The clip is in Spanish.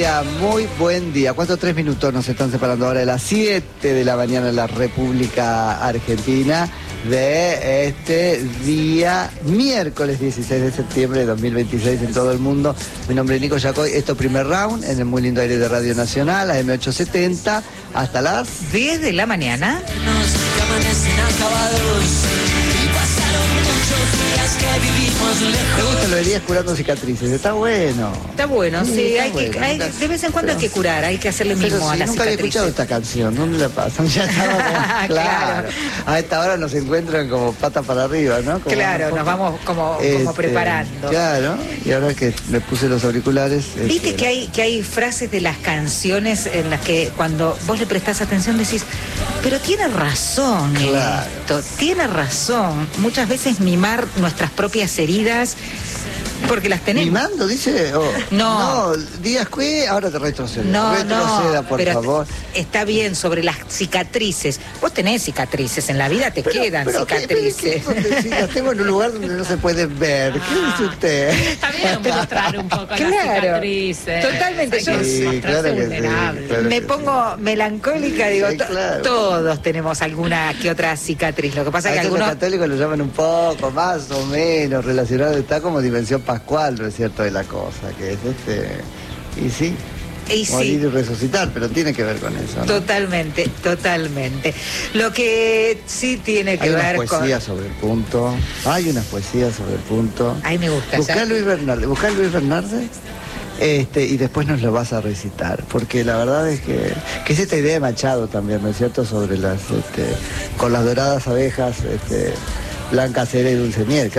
día, muy buen día. 3 minutos nos están separando ahora de las 7 de la mañana en la República Argentina de este día, miércoles 16 de septiembre de 2026 en todo el mundo. Mi nombre es Nico Yacoy, esto es Primer Round en el muy lindo aire de Radio Nacional, AM870, hasta las 10 de la mañana. Me gusta lo de días curando cicatrices, está bueno. Está bueno, sí, está bueno. de vez en cuando hay que curar, hay que hacerle mimo a las nunca había cicatrices. escuchado esta canción, ¿dónde la pasan? Ya estaba claro. A esta hora nos encuentran como patas para arriba, ¿no? Como claro, nos vamos como preparando. Claro, y ahora que me puse los auriculares... Viste que hay frases de las canciones en las que cuando vos le prestás atención decís, pero tiene razón, claro. Tiene razón. Muchas veces mimar nuestras propias heridas, porque las tenemos. ¿Mimando, dice? Oh, no. Díaz que ahora te retroceda. No, retroceda, por favor. Está bien sobre las cicatrices. Vos tenés cicatrices, en la vida te quedan cicatrices. Si las tengo en un lugar donde no se pueden ver. ¿Qué dice usted? Está bien mostrar un poco las cicatrices. Totalmente. Sí, claro que sí, claro me pongo melancólica, digo, claro. Todos tenemos alguna que otra cicatriz. Lo que pasa es que algunos... Los católicos lo llaman un poco, más o menos, relacionado, está como dimensión pascual, ¿no es cierto?, de la cosa, que es y sí, morir y resucitar, pero tiene que ver con eso, ¿no? Totalmente. Lo que sí tiene que ver con... Hay unas poesías sobre el punto, Ay, me gusta. Buscá a Luis Bernardes, y después nos lo vas a recitar, porque la verdad es que es esta idea de Machado también, ¿no es cierto?, sobre las, con las doradas abejas, blanca cera y dulce miel.